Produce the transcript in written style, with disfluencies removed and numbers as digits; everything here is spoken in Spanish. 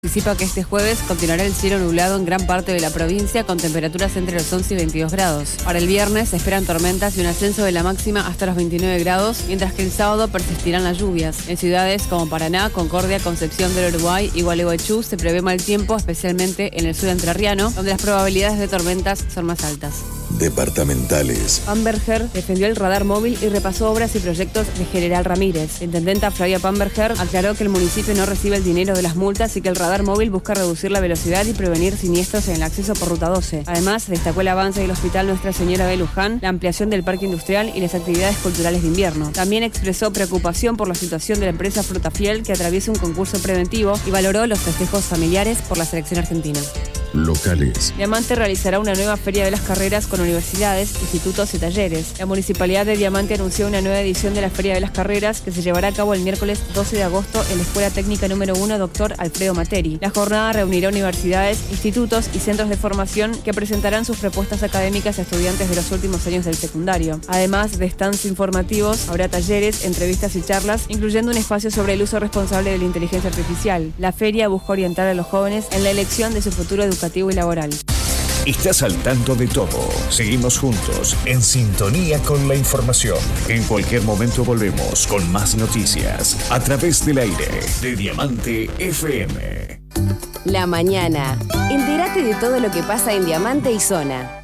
Anticipa que este jueves continuará el cielo nublado en gran parte de la provincia con temperaturas entre los 11 y 22 grados. Para el viernes se esperan tormentas y un ascenso de la máxima hasta los 29 grados, mientras que el sábado persistirán las lluvias. En ciudades como Paraná, Concordia, Concepción del Uruguay y Gualeguaychú se prevé mal tiempo, especialmente en el sur entrerriano, donde las probabilidades de tormentas son más altas. Departamentales. Pamberger defendió el radar móvil y repasó obras y proyectos de General Ramírez. La intendenta Flavia Pamberger aclaró que el municipio no recibe el dinero de las multas y que el radar móvil busca reducir la velocidad y prevenir siniestros en el acceso por Ruta 12. Además, destacó el avance del Hospital Nuestra Señora de Luján, la ampliación del parque industrial y las actividades culturales de invierno. También expresó preocupación por la situación de la empresa Frutafiel, que atraviesa un concurso preventivo, y valoró los festejos familiares por la selección argentina. Locales. Diamante realizará una nueva feria de las carreras con universidades, institutos y talleres. La Municipalidad de Diamante anunció una nueva edición de la Feria de las Carreras que se llevará a cabo el miércoles 12 de agosto en la Escuela Técnica número 1 Dr. Alfredo Materi. La jornada reunirá universidades, institutos y centros de formación que presentarán sus propuestas académicas a estudiantes de los últimos años del secundario. Además de stands informativos, habrá talleres, entrevistas y charlas, incluyendo un espacio sobre el uso responsable de la inteligencia artificial. La feria busca orientar a los jóvenes en la elección de su futuro educativo y laboral. Estás al tanto de todo. Seguimos juntos, en sintonía con la información. En cualquier momento volvemos con más noticias a través del aire de Diamante FM. La mañana. Entérate de todo lo que pasa en Diamante y Zona.